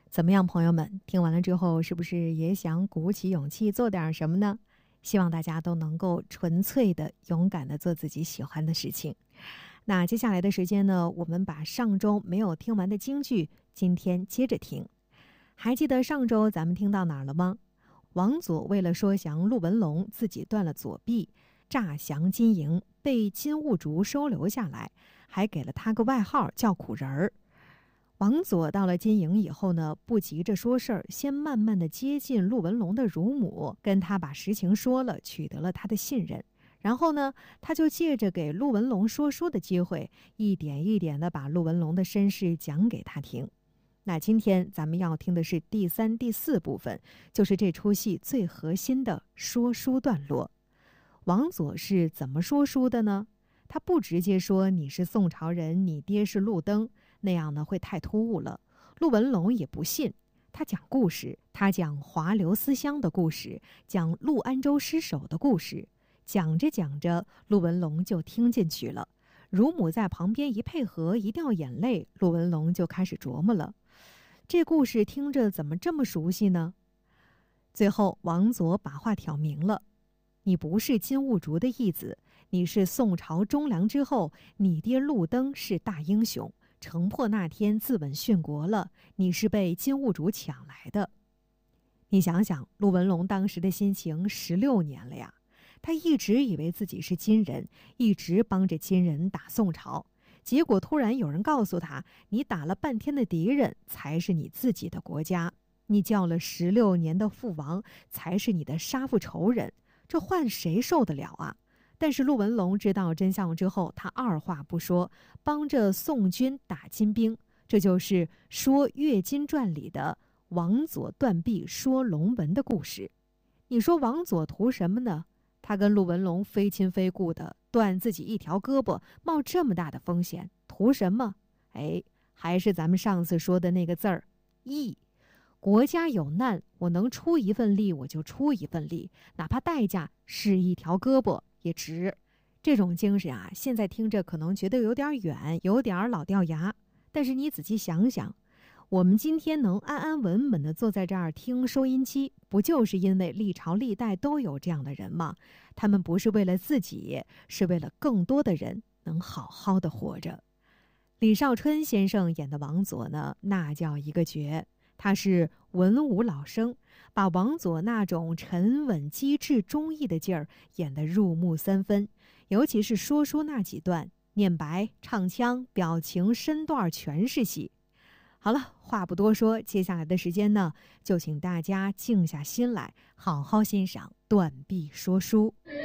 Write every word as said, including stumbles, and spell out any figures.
怎么样，朋友们？听完了之后，是不是也想鼓起勇气做点什么呢？希望大家都能够纯粹的、勇敢的做自己喜欢的事情。那接下来的时间呢，我们把上周没有听完的京剧，今天接着听。还记得上周咱们听到哪儿了吗？王佐为了说降陆文龙，自己断了左臂，诈降金营，被金兀术收留下来，还给了他个外号叫苦人儿。王佐到了金营以后呢，不急着说事儿，先慢慢的接近陆文龙的乳母，跟他把实情说了，取得了他的信任。然后呢，他就借着给陆文龙说书的机会，一点一点的把陆文龙的身世讲给他听。那今天咱们要听的是第三、第四部分，就是这出戏最核心的说书段落。王佐是怎么说书的呢？他不直接说你是宋朝人，你爹是陆登，那样呢会太突兀了。陆文龙也不信，他讲故事，他讲华流思乡的故事，讲陆安州失守的故事。讲着讲着，陆文龙就听进去了。乳母在旁边一配合，一掉眼泪，陆文龙就开始琢磨了。这故事听着怎么这么熟悉呢？最后王佐把话挑明了，你不是金兀术的义子，你是宋朝忠良之后，你爹陆登是大英雄，城破那天自刎殉国了，你是被金兀术抢来的。你想想，陆文龙当时的心情，十六年了呀，他一直以为自己是金人，一直帮着金人打宋朝，结果突然有人告诉他，你打了半天的敌人才是你自己的国家，你叫了十六年的父王才是你的杀父仇人，这换谁受得了啊？但是陆文龙知道真相之后，他二话不说，帮着宋军打金兵，这就是说《岳金传》里的王佐断臂说龙文的故事。你说王佐图什么呢？他跟陆文龙非亲非故的，断自己一条胳膊，冒这么大的风险，图什么？哎，还是咱们上次说的那个字儿，义。国家有难，我能出一份力我就出一份力，哪怕代价是一条胳膊也值。这种精神啊，现在听着可能觉得有点远，有点老掉牙，但是你仔细想想，我们今天能安安稳稳地坐在这儿听收音机，不就是因为历朝历代都有这样的人吗？他们不是为了自己，是为了更多的人能好好的活着。李少春先生演的王佐呢，那叫一个绝。他是文武老生，把王佐那种沉稳机智忠义的劲儿演得入木三分，尤其是说书那几段，念白唱腔表情身段全是戏。好了，话不多说，接下来的时间呢，就请大家静下心来，好好欣赏断臂说书。